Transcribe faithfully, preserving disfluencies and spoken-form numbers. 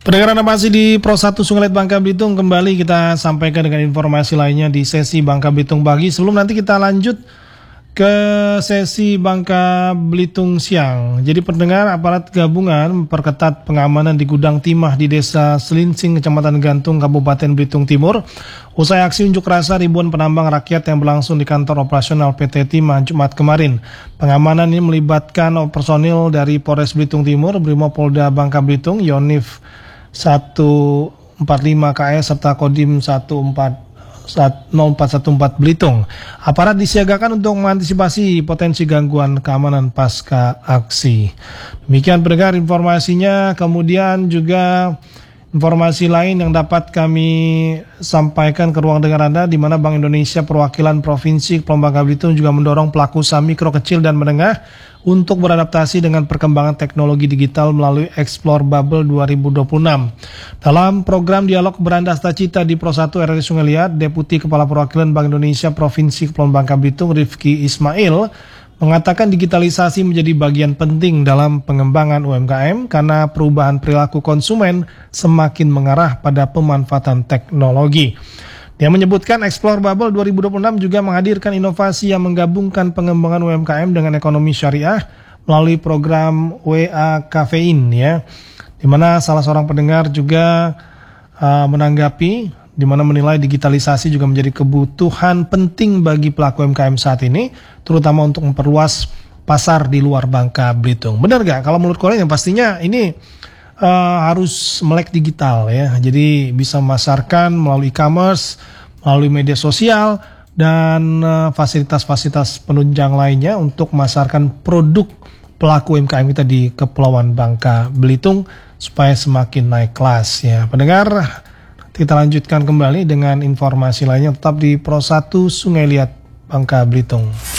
Pendengar Anda masih di Pro satu Sungai Liat Bangka Belitung. Kembali kita sampaikan dengan informasi lainnya di sesi Bangka Belitung Pagi. Sebelum nanti kita lanjut ke sesi Bangka Belitung Siang. Jadi pendengar, aparat gabungan memperketat pengamanan di gudang timah di Desa Selinsing, Kecamatan Gantung, Kabupaten Belitung Timur. Usai aksi unjuk rasa ribuan penambang rakyat yang berlangsung di kantor operasional P T Timah Jumat kemarin. Pengamanan ini melibatkan personil dari Polres Belitung Timur, Brimopolda Bangka Belitung, Yonif satu empat lima K S serta Kodim satu empat nol empat satu empat Belitung. Aparat disiagakan untuk mengantisipasi potensi gangguan keamanan pasca aksi. Demikian pendengar informasinya. Kemudian juga informasi lain yang dapat kami sampaikan ke ruang dengar Anda, di mana Bank Indonesia Perwakilan Provinsi Kepulauan Bangka Belitung juga mendorong pelaku usaha mikro, kecil, dan menengah untuk beradaptasi dengan perkembangan teknologi digital melalui Explore Bubble dua ribu dua puluh enam. Dalam program dialog Berandasta Cita di Pro satu R R I Sungai Liat, Deputi Kepala Perwakilan Bank Indonesia Provinsi Kepulauan Bangka Belitung Rifki Ismail mengatakan digitalisasi menjadi bagian penting dalam pengembangan U M K M karena perubahan perilaku konsumen semakin mengarah pada pemanfaatan teknologi. Dia menyebutkan Explore Bubble dua ribu dua puluh enam juga menghadirkan inovasi yang menggabungkan pengembangan U M K M dengan ekonomi syariah melalui program W A Kafein, ya, di mana salah seorang pendengar juga uh, menanggapi, di mana menilai digitalisasi juga menjadi kebutuhan penting bagi pelaku U M K M saat ini, terutama untuk memperluas pasar di luar Bangka Belitung. Benar gak? Kalau menurut kalian yang pastinya ini uh, harus melek digital, ya. Jadi bisa memasarkan melalui e-commerce, melalui media sosial, dan uh, fasilitas-fasilitas penunjang lainnya untuk memasarkan produk pelaku U M K M kita di Kepulauan Bangka Belitung supaya semakin naik kelas, ya. Pendengar, kita lanjutkan kembali dengan informasi lainnya tetap di Pro satu Sungai Liat Bangka Belitung.